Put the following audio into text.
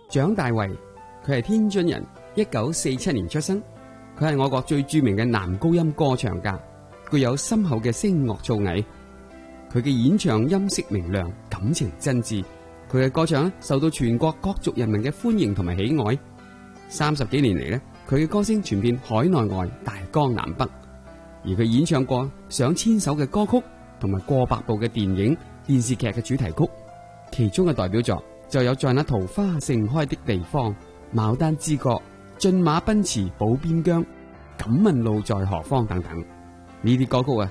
蔣大為，佢係天津人，1947年出生。佢係我國最著名嘅男高音歌唱家，具有深厚嘅聲樂造詣。佢嘅演唱音色明亮，感情真摯。佢嘅歌唱受到全國各族人民嘅歡迎同埋喜愛。30幾年嚟咧，佢嘅歌聲傳遍海內外、大江南北。而佢演唱過上千首嘅歌曲，同埋過百部嘅電影、電視劇嘅主題曲。其中嘅代表作就有《在那桃花盛開的地方》、《牡丹之歌》、《駿馬奔馳保邊疆》、《敢問路在何方》等等。呢啲歌曲啊，